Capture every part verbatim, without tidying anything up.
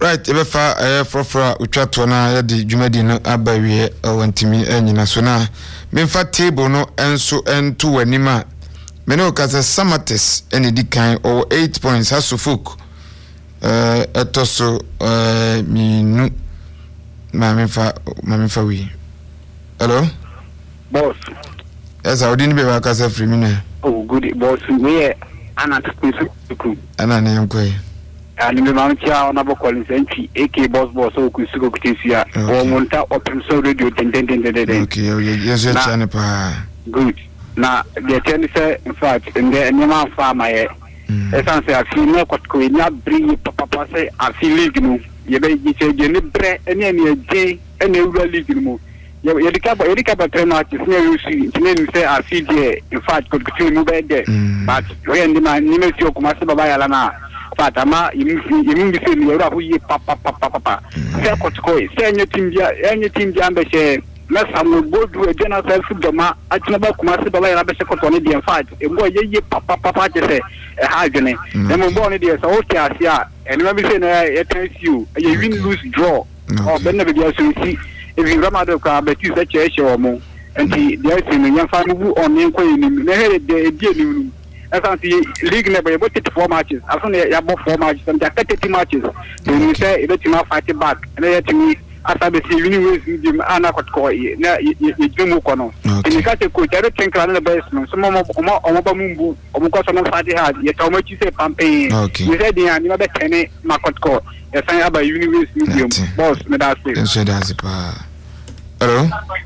Right, ebefa eh frofra utwato na ya di dwumadi no abawie awantimi anyina so na memfa table no enso ento wanima me no kasa Samates ene di kan o eight points hasofok eh etoso eh minu ma memfa ma memfa wi. Hello boss. Yes, I didn't be back as a free minute. Oh good boss, we ana tkusu ana ne yankoi and me mancha on abo calling senti ak boss boss o kusuko kutesia o monta open so radio ten ten ten ten. Okay, yes yes chane pa good na the ten say in fact in the nyama farmer e esan say afi na kwatko nya bring papa papa say afi league no ye be gi say je ne bre ene ene je ene ura league no ye ye dikaba ye dikaba trainer ti se you see ne say afi there in fact could continue move there but we ndi man ni me si okuma se baba yala na fatama yimi yimi se ni ura hu ye papa papa papa se kwatko se nya timbia enya timbia ambe na samu bodu e jena self doma atina ba kuma se baba yala be se kwatko ne di in fact e ngo ye ye papa papa je se e ha dwene na mo bo ne di so o ti asia ene ma bi se na e tense you ye win lose draw o be na be dia so si if you ramado ka be tu se che che o mo enti dia se no nyamfa no bu on en ko ni na here de die ni nu asanti league na be but four matches after ya bo four matches and that thirty matches so you say e be tima fight back na ya timi asa be si win ways ni ana kwatko na ye dwemu ko no ni ka te ko tare tenkra na be so so mo mo mo ba mumbu o mo ko so na fight hard ye ta mo chi se pampe ni say dia ni ma be tene makwatko ya san aba ways ni boss me da say so that's pa. Hello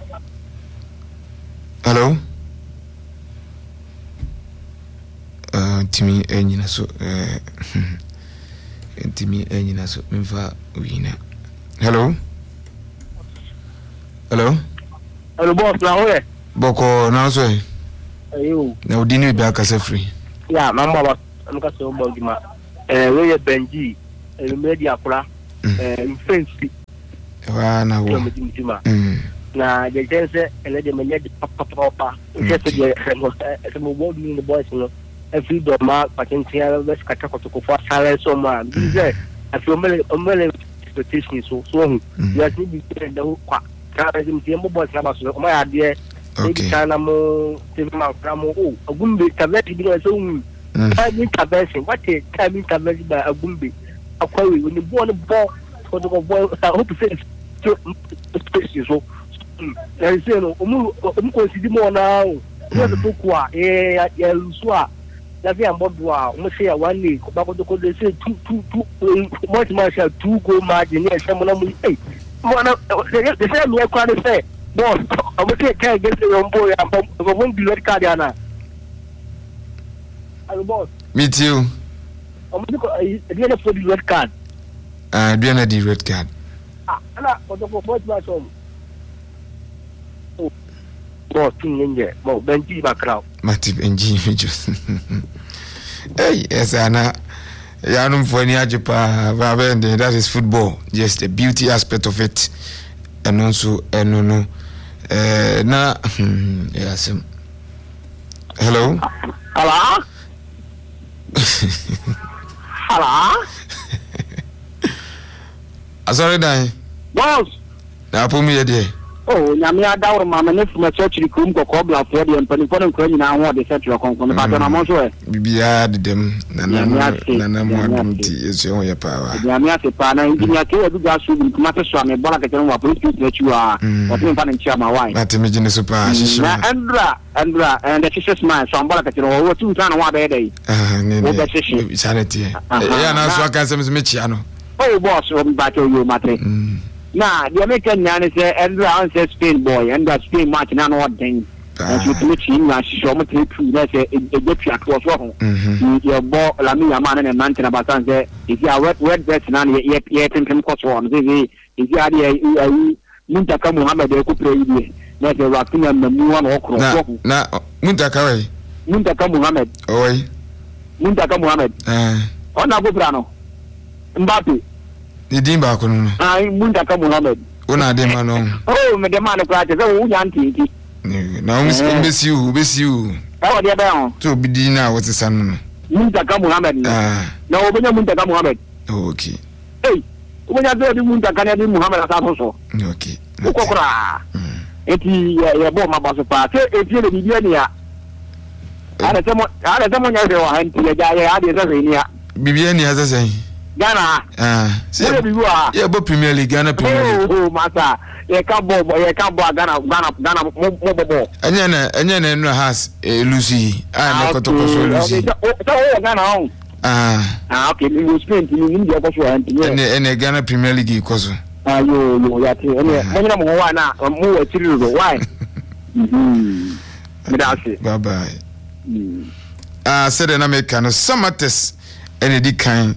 hello uh timi enyina so eh timi enyina so memfa wina. Hello hello hello boss na hoe boko na so eh ayo na odini be akasa free ya mama ba nka so bo gima eh we ye benji e media akura eh fancy wa na wo mm na je tense ele de menye de papa papa je se de se mo bo ni boys no every do ma patentia be skata ko ko fa sale so ma bize afi o mele o mele expectation so so ya ni bi de kwa ka be mi mo boys na ba so o ma ya de okay kana mo te ma fra mo o agumbe ka be bi no so hu ka ni ka be se what e ka mi ka be ba agumbe akwawe ni bo ni bo ko to ko bo I hope say expectation so I say no omu omu consider mo na o no to kwa eh ya luswa la vi ambodo a omu say one day ko ba ko ko dey say two two two much much two go margin e say mo na mu eh mo na they say me kwa dey say boss omu say can get the rombo ya mo mo bi red card ana hello boss me too omu ko dey na for the red card ah do na the red card ah ana ko to ko much much boss tinge mo benji bakrao mati benji just hey yes ana ya no for ni ajepa ba bende that is football, just the beauty aspect of it and also and no no eh na yes hello hello hello asore dai boss na po mi de oh nyame adawro mama ne fuma church kum ko ko bla for de mpani for nko nyina ho de set ro konkon ba to na mo so e bibia de dem na na na na mo adumti eso ho ye pawa nyame ase pa na nginya ke edu ga su bi kuma te so ame bola ke tenu wa police to chiwa o te mfa nchi ama wai na te me gine super shishu na andra andra and the shishu man so bola ke tenu wo tu tan wa be dey ah ne ne sanity ya na so aka sem me chia no oh boss o ba to you matre na the American man say every round say Spain boy and that Spain match na no thing and you to meet na show me three two na say e go pia to so ho you ball la mi ya man na man na basan say if you are wet wet bet na ye ye pimpim ko so on say if you are the Muntaka Muhammad e ko play die na say Rafinha na mu wa no kro so na Muntaka we Muntaka Muhammad oi Muntaka Muhammad eh ona go bra no Mbappe ni dimba ko no ai Muntaka Muhammad una de ma no oh me de ma no kwa te se wo nya ntiti na um mbesi u mbesi u e wo de ba ho to bidi na wo tsesa no Muntaka Muhammad ah na wo benya Muntaka Muhammad okay hey ubonya de di munta kan ya di Muhammad asaso so okay ukokora eti ya bo mabaso pa te eti le bibia ni ya ana temo ana temo nya de wa hanti ya ja ya ade se ni ya bibia ni asa sen Ghana ah se bibia ya bo Premier League Ghana Premier League oh masa ye ka bo ye ka bo Ghana Ghana Ghana mo mo bo anya na anya na no has Lucy ah na kotoko so Lucy so o Ghana on ah ah okay ni Spain ni ni ya ko so hanti ene ene Ghana Premier League ko so ah yo yo ya te ene mo na mo wa na mo wa tiri ro why mhm me da se bye bye ah said in America no Samates ene di kan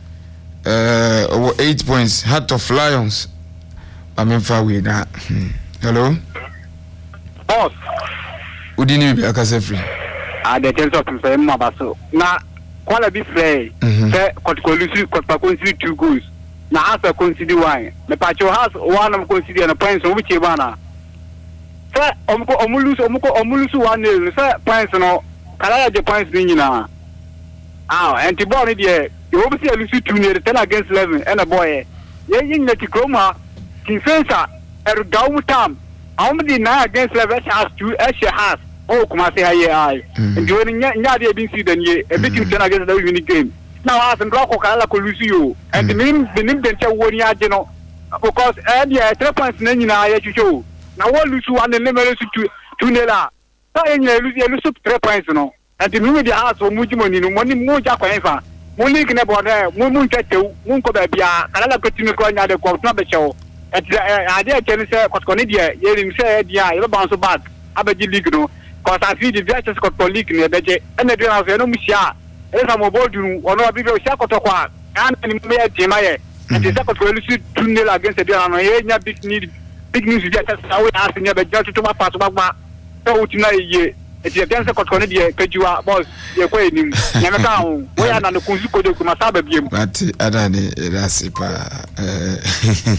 uh over eight points Heart of Lions I'm far with that. Hello? Boss. Udini be akase free. Ah, the tell something say mabaso. Na kwala bi free. Say kotkolusi kotpa consider two goals. Na asa consider one. Me pacho has one am consider na points so which bana. Say omko omulusu omko omulusu one nil. Say points no kala je points ni nyina. Ah, anti-ball ni de. You obviously lose two nil ten against eleven and a boy. Ye yin na tikroma. Defensa er gaum tam amdi na against level has to eshe has oh kuma say haye ai ndi woni nya nya de bin si dan ye e bitin ten against the winning game now as and block kala ko lucio and nim nim den che woni age no because eh dia three points na nyina ya chucho na wo lucio and the level to to nela so enye lucio lucio three points no and the nim dia has o mujimoni no moni mo ja kwa enfa mo link ne boda mo mo ntetew mo ko ba bia kala ko timi ko nya de ko na be chewo ade ken say kotkoni dia yerim say dia e bounce back abaji league no cause I feel the V H S kotko league ne beje ene dia na so no musia e sa mo bodu ono bi be sia kotokwa an ni me tima ye and the second will see two nil against the dia no ye nya big need big news dia ta sa we as nya be ja tutu ma pass ba so utina ye e dia den say kotkoni dia kajuwa boss ye ko enim nya me ka ho we ana no kunzu kodo kuma sa ba biem but adani rasipa eh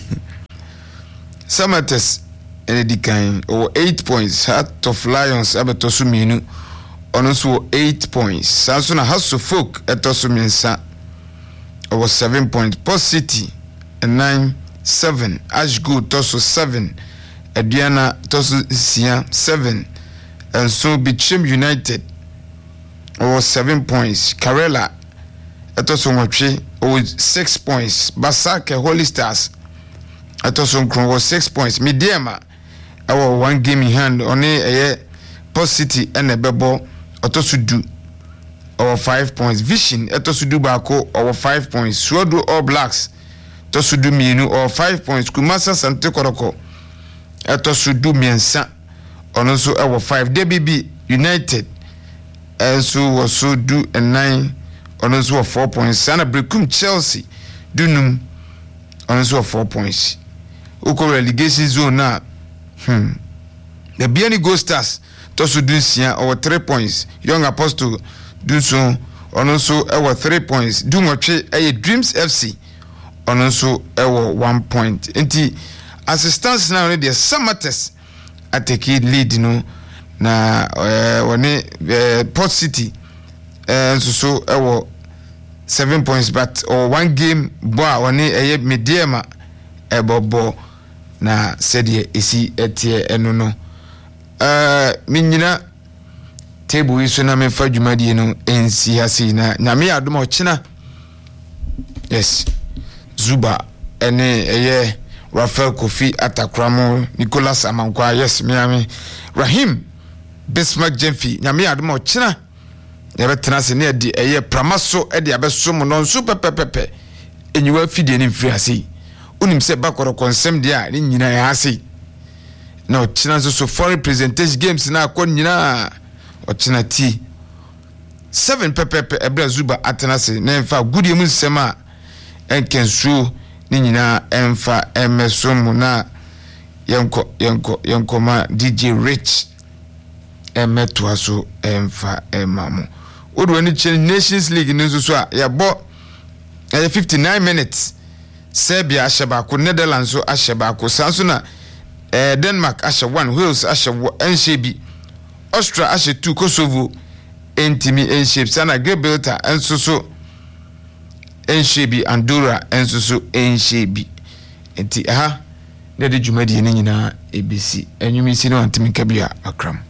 Samates ene di kan over eight points Heart of Lions abetosu minu ono so eight points sanso na House of Folk etosu mensa over seven points Post City nine seven Ash Good tosu seven Aduana tosu sia seven and so Bichim United over seven points Karela etosu nwotwe over six points Basake Holy Stars atoso nkron was six points Mediema our one game in hand on a Post City and a bebo atoso du our five points Vision atoso du bako our five points Swodo All Blacks atoso du mienu or five points Kumasa Sante Koroko atoso du miensa ono so our five D B B United and so was so do and nine ono so four points Sana Brekum Chelsea dunum ono so four points Uko relegation zone na hmm the Biani Ghost Stars to so do sia over three points Young Apostle do so ono so our three points do nwotwe eh Dreams F C ono so our one point enti assistance now the Samates atake lead no na eh woni Port City eh so so our seven points but or one game boa woni eh Mediema ebobo na said esi etie eno no eh minyina table iso na me fa dwumadie no ensi hasi na na me adom ochina yes Zuba ene eye Rafael Kofi Atakramo Nicholas Amankwa yes me ame Rahim Bismarck Jemfi na me adom ochina ya betena se ne de eye pramaso e de abeso mo no so pepepepe enyiwa fidie ne mfiri hasi unim se bakoro konsem dia ni nyina ya hasi na ochina so foreign presentation games na akọ nyina ochina ti seven pepepe ebra Zuba atenase na emfa gudie mu nsema enkensu ni nyina emfa emesomu na yenko yenko yenko ma D J Rich emeto aso emfa emamu odo ni Nations League nso so a ya bo fifty-nine minutes Serbia asheba ko Netherlands so asheba ko sanso na eh Denmark ashe one Wales ashe enshebi Austria ashe two Kosovo entimi enshape sana Gibraltar enso so enhye bi Andorra enso so enhye bi enti aha na de dwumadi ne nyina ebisi enwumi si no antimika bia akram